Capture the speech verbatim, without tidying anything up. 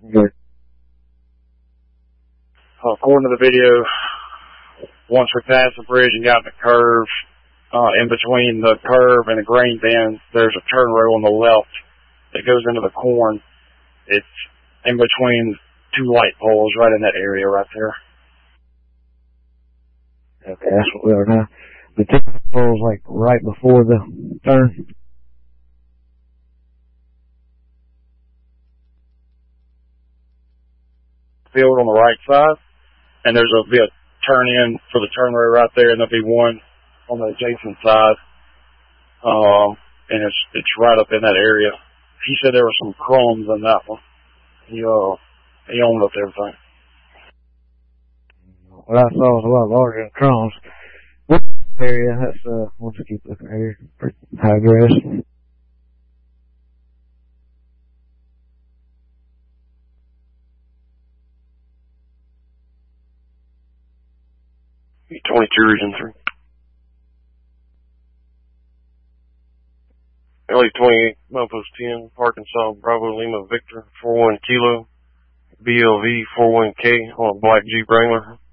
Good. According to the video, once we passed the bridge and got the curve, uh, in between the curve and the grain bin, there's a turn rail on the left that goes into the corn. It's in between two light poles right in that area right there. Okay, that's what we are now. The two poles like right before the turn. Field on the right side, and there's a be a turn in for the turn rail right there, and there'll be one on the adjacent side. Um, and it's it's right up in that area. He said there were some crumbs in that one. He uh he owned up everything. What I saw was a lot larger than crumbs. What area? That's uh. Let's keep looking right here. Pretty high grass. twenty-two Region three. L A twenty-eight, Milepost ten, Arkansas, Bravo Lima Victor, four one Kilo, B L V four one K on a black Jeep Wrangler.